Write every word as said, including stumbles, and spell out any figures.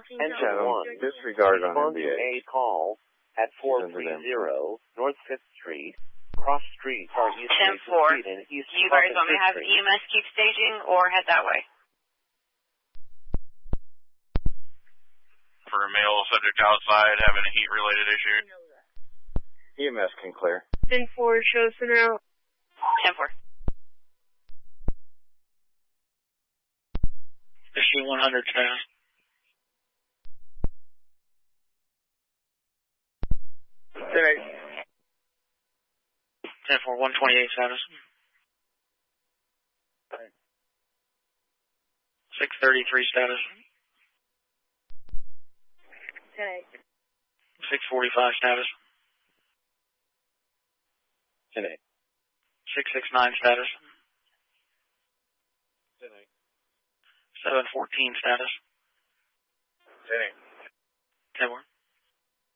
Engine one. Disregard on Respond N B to A. a call at four three zero North fifth Street, Cross Street, or East ten four. Street, and East Do you guys want me to have Street. E M S keep staging or head that way? For a male subject outside having a heat-related issue. E M S can clear. ten four, show center out. ten four. Issue one hundred status. ten eight. ten four, one twenty-eight status. six thirty-three status. ten eight. six forty-five status. ten eight. six sixty-nine status. ten eight. seven fourteen status. ten eight.